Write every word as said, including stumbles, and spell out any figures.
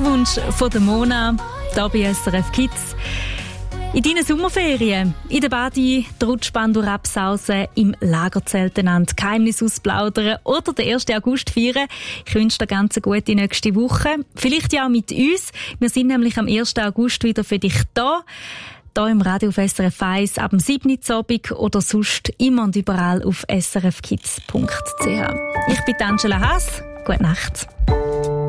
Musikwunsch von der Mona, hier bei S R F Kids. In deinen Sommerferien, in der Badi, die Rutschbahn durch Absausen, im Lagerzelt einander Geheimnis ausplaudern oder den ersten August feiern. Ich wünsche dir ganz eine gute nächste Woche. Vielleicht ja auch mit uns. Wir sind nämlich am ersten August wieder für dich da. Hier im Radio auf S R F eins ab dem siebten Uhr Abend oder sonst immer und überall auf s r f kids punkt c h. Ich bin Angela Haas. Gute Nacht.